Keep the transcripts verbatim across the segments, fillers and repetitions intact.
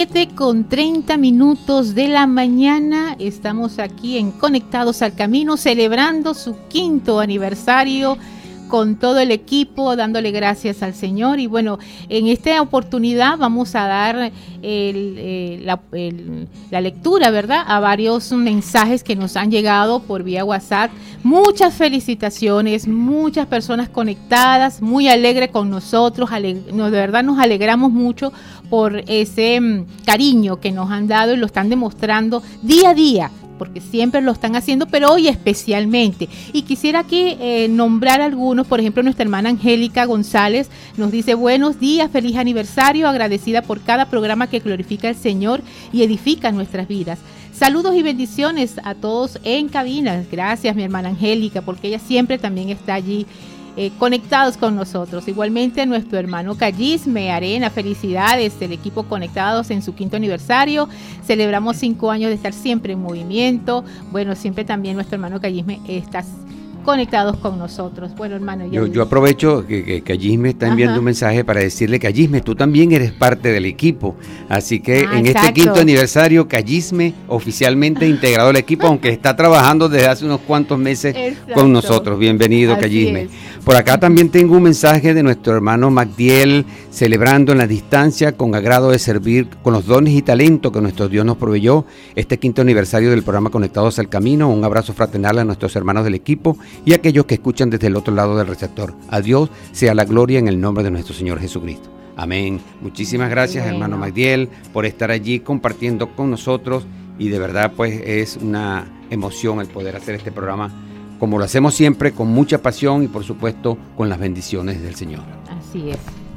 siete con treinta minutos de la mañana, estamos aquí en Conectados al Camino, celebrando su quinto aniversario con todo el equipo, dándole gracias al Señor. Y bueno, en esta oportunidad vamos a dar el, el, la, el, la lectura, ¿verdad?, a varios mensajes que nos han llegado por vía WhatsApp. Muchas felicitaciones, muchas personas conectadas, muy alegres con nosotros, ale, de verdad nos alegramos mucho por ese um, cariño que nos han dado y lo están demostrando día a día, porque siempre lo están haciendo, pero hoy especialmente. Y quisiera aquí eh, nombrar algunos. Por ejemplo, nuestra hermana Angélica González nos dice: buenos días, feliz aniversario, agradecida por cada programa que glorifica al Señor y edifica nuestras vidas. Saludos y bendiciones a todos en cabina. Gracias, mi hermana Angélica, porque ella siempre también está allí Eh, conectados con nosotros. Igualmente nuestro hermano Callisme Arena, felicidades del equipo Conectados en su quinto aniversario. Celebramos cinco años de estar siempre en movimiento. Bueno, siempre también nuestro hermano Callisme está conectados con nosotros. Bueno, hermano, yo, yo aprovecho que, que Callisme está enviando Ajá. un mensaje para decirle: Callisme, tú también eres parte del equipo, así que ah, en exacto. este quinto aniversario, Callisme oficialmente integrado al equipo, aunque está trabajando desde hace unos cuantos meses exacto. con nosotros. Bienvenido, Callisme. Por acá también tengo un mensaje de nuestro hermano Magdiel, celebrando en la distancia con agrado de servir con los dones y talentos que nuestro Dios nos proveyó este quinto aniversario del programa Conectados al Camino. Un abrazo fraternal a nuestros hermanos del equipo y a aquellos que escuchan desde el otro lado del receptor. A Dios sea la gloria en el nombre de nuestro Señor Jesucristo. Amén. Muchísimas gracias, bueno. hermano Magdiel, por estar allí compartiendo con nosotros, y de verdad pues es una emoción el poder hacer este programa como lo hacemos siempre, con mucha pasión y por supuesto con las bendiciones del Señor. Así es.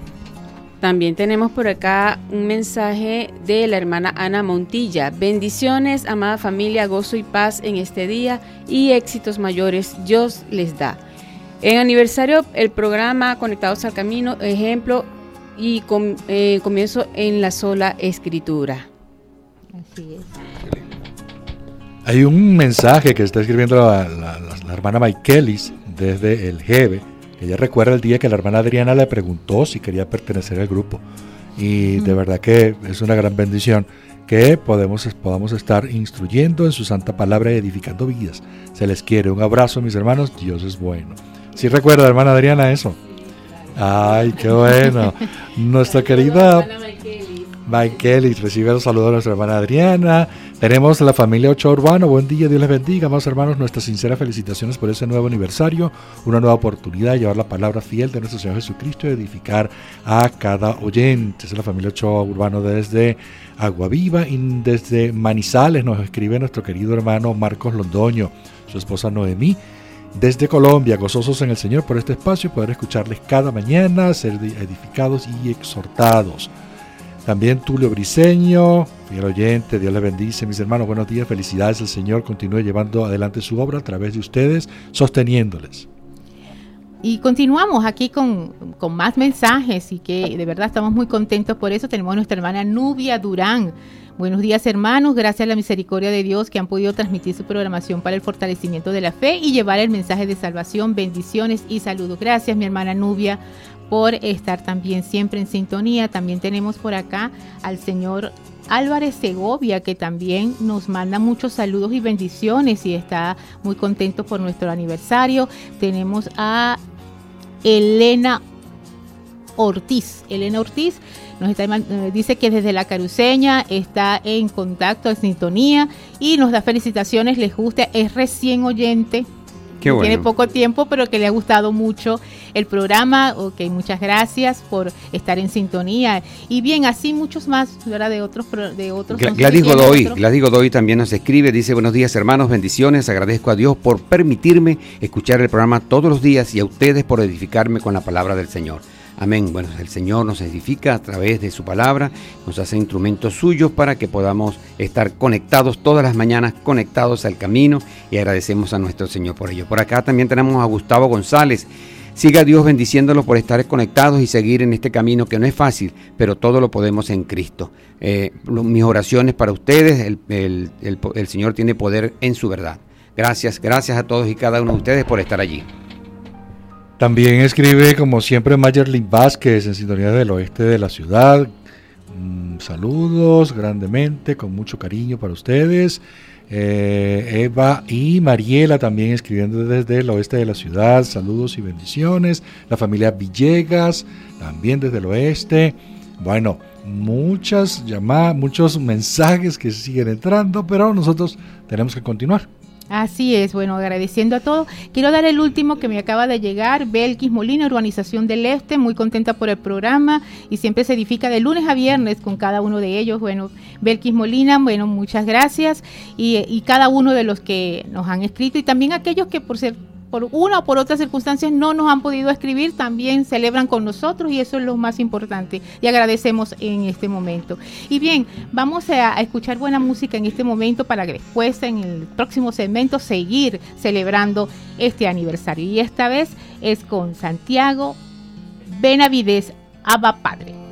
También tenemos por acá un mensaje de la hermana Ana Montilla. Bendiciones, amada familia, gozo y paz en este día y éxitos mayores Dios les da. En aniversario, el programa Conectados al Camino, ejemplo y com, eh, comienzo en la sola escritura. Así es. Hay un mensaje que está escribiendo la, la, la, la hermana Michaelis desde el Jeve. Ella recuerda el día que la hermana Adriana le preguntó si quería pertenecer al grupo, y de verdad que es una gran bendición que podemos, podamos estar instruyendo en su santa palabra y edificando vidas. Se les quiere. Un abrazo, mis hermanos. Dios es bueno. ¿Sí recuerda, hermana Adriana, eso? Ay, qué bueno. Nuestra querida Michaelis recibe los saludos de nuestra hermana Adriana. Tenemos la familia Ochoa Urbano. Buen día, Dios les bendiga, amados hermanos. Nuestras sinceras felicitaciones por ese nuevo aniversario, una nueva oportunidad de llevar la palabra fiel de nuestro Señor Jesucristo y edificar a cada oyente. Es la familia Ochoa Urbano desde Aguaviva, y desde Manizales nos escribe nuestro querido hermano Marcos Londoño, su esposa Noemí, desde Colombia, gozosos en el Señor por este espacio, poder escucharles cada mañana, ser edificados y exhortados. También Tulio Briceño, fiel oyente, Dios les bendice, mis hermanos, buenos días, felicidades, el Señor continúe llevando adelante su obra a través de ustedes, sosteniéndoles. Y continuamos aquí con, con más mensajes, y que de verdad estamos muy contentos por eso. Tenemos a nuestra hermana Nubia Durán. Buenos días, hermanos, gracias a la misericordia de Dios que han podido transmitir su programación para el fortalecimiento de la fe y llevar el mensaje de salvación, bendiciones y saludos. Gracias, mi hermana Nubia, por estar también siempre en sintonía. También tenemos por acá al señor Álvarez Segovia, que también nos manda muchos saludos y bendiciones y está muy contento por nuestro aniversario. Tenemos a Elena Ortiz. Elena Ortiz nos está, dice que desde la Caruceña está en contacto, en sintonía, y nos da felicitaciones, les gusta, es recién oyente. Qué bueno. Tiene poco tiempo, pero que le ha gustado mucho el programa. Ok, muchas gracias por estar en sintonía. Y bien, así muchos más, ¿verdad? De otros. De otros Gl- Gladys Godoy, Gladys Godoy también nos escribe, dice: buenos días, hermanos, bendiciones. Agradezco a Dios por permitirme escuchar el programa todos los días y a ustedes por edificarme con la palabra del Señor. Amén. Bueno, el Señor nos edifica a través de su palabra, nos hace instrumentos suyos para que podamos estar conectados todas las mañanas, conectados al camino, y agradecemos a nuestro Señor por ello. Por acá también tenemos a Gustavo González. Siga Dios bendiciéndolos por estar conectados y seguir en este camino que no es fácil, pero todo lo podemos en Cristo. Eh, mis oraciones para ustedes, el, el, el, el Señor tiene poder en su verdad. Gracias, gracias a todos y cada uno de ustedes por estar allí. También escribe, como siempre, Mayerlin Vázquez, en sintonía del oeste de la ciudad. Mm, saludos grandemente, con mucho cariño para ustedes. Eh, Eva y Mariela también escribiendo desde el oeste de la ciudad, saludos y bendiciones. La familia Villegas también desde el oeste. Bueno, muchas llamadas, muchos mensajes que siguen entrando, pero nosotros tenemos que continuar. Así es, bueno, agradeciendo a todos. Quiero dar el último que me acaba de llegar, Belkis Molina, Urbanización del Este, muy contenta por el programa y siempre se edifica de lunes a viernes con cada uno de ellos. Bueno, Belkis Molina, bueno, muchas gracias y, y cada uno de los que nos han escrito y también aquellos que por ser por una o por otras circunstancias no nos han podido escribir, también celebran con nosotros y eso es lo más importante y agradecemos en este momento. Y bien, vamos a, a escuchar buena música en este momento para que después en el próximo segmento seguir celebrando este aniversario y esta vez es con Santiago Benavides, Abba Padre.